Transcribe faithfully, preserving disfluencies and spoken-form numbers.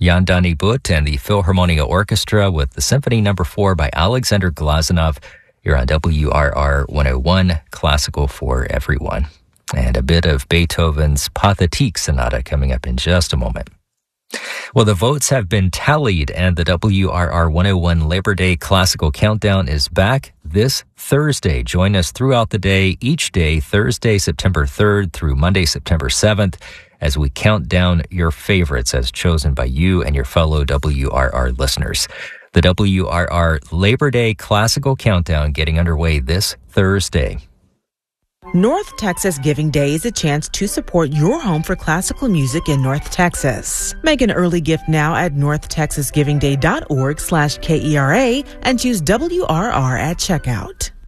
Jan Danny Butt and the Philharmonia Orchestra with the Symphony Number four by Alexander Glazunov. You're on W R R one oh one, Classical for Everyone. And a bit of Beethoven's Pathetique Sonata coming up in just a moment. Well, the votes have been tallied, and the W R R one oh one Labor Day Classical Countdown is back this Thursday. Join us throughout the day, each day, Thursday, September third through Monday, September seventh, as we count down your favorites as chosen by you and your fellow W R R listeners. The W R R Labor Day Classical Countdown getting underway this Thursday. North Texas Giving Day is a chance to support your home for classical music in North Texas. Make an early gift now at north texas giving day dot org slash K E R A and choose W R R at checkout.